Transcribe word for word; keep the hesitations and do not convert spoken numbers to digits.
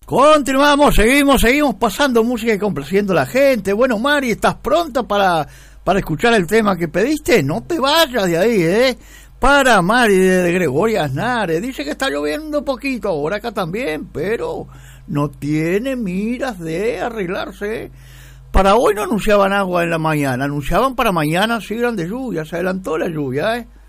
Continuamos, seguimos, seguimos pasando música y complaciendo a la gente. Bueno, Mari, ¿estás pronta para, para escuchar el tema que pediste? No te vayas de ahí, ¿eh? Para Mari de Gregoria Aznárez. Dice que está lloviendo poquito, ahora acá también, pero no tiene miras de arreglarse. Para hoy no anunciaban agua en la mañana, anunciaban para mañana sí grandes lluvias, se adelantó la lluvia, ¿eh?